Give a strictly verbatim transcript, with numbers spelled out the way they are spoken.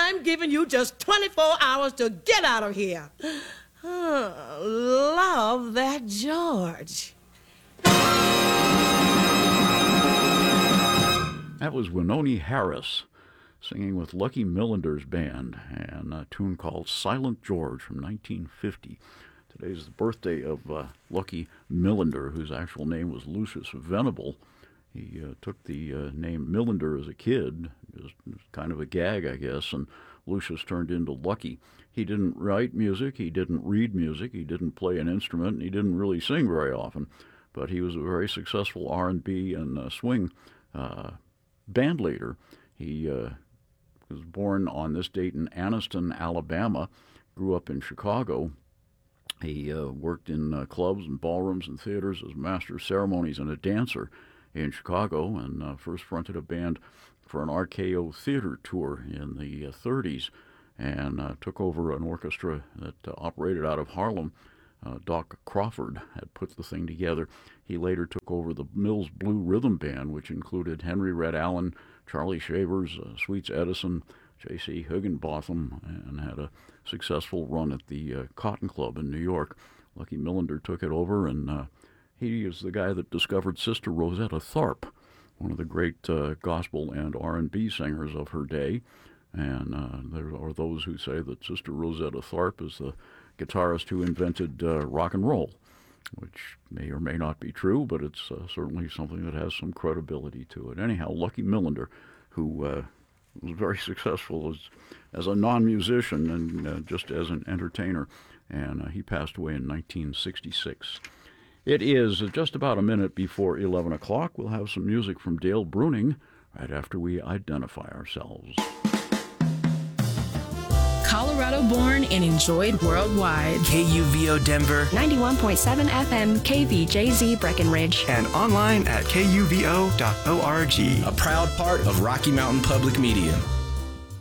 I'm giving you just twenty-four hours to get out of here. Oh, love that George. That was Wynonie Harris singing with Lucky Millender's band, and a tune called Silent George from nineteen fifty. Today's the birthday of uh, Lucky Millender, whose actual name was Lucius Venable. He uh, took the uh, name Millender as a kid, just kind of a gag, I guess, and Lucius turned into Lucky. He didn't write music, he didn't read music, he didn't play an instrument, and he didn't really sing very often, but he was a very successful R and B and uh, swing uh, band leader. He uh, was born on this date in Anniston, Alabama, grew up in Chicago. He uh, worked in uh, clubs and ballrooms and theaters as a master of ceremonies and a dancer in Chicago, and uh, first fronted a band for an R K O theater tour in the uh, thirties, and uh, took over an orchestra that uh, operated out of Harlem. Uh, Doc Crawford had put the thing together. He later took over the Mills Blue Rhythm Band, which included Henry Red Allen, Charlie Shavers, uh, Sweets Edison, J C Higginbotham, and had a successful run at the uh, Cotton Club in New York. Lucky Millender took it over, and uh, he is the guy that discovered Sister Rosetta Tharpe, one of the great uh, gospel and R and B singers of her day. And uh, there are those who say that Sister Rosetta Tharpe is the guitarist who invented uh, rock and roll, which may or may not be true, but it's uh, certainly something that has some credibility to it. Anyhow, Lucky Millender, who uh, was very successful as, as a non-musician and uh, just as an entertainer, and uh, he passed away in nineteen sixty-six. It is just about a minute before eleven o'clock. We'll have some music from Dale Bruning right after we identify ourselves. Colorado born and enjoyed worldwide. K U V O Denver, ninety-one point seven F M, K V J Z Breckenridge. And online at K U V O dot org. A proud part of Rocky Mountain Public Media.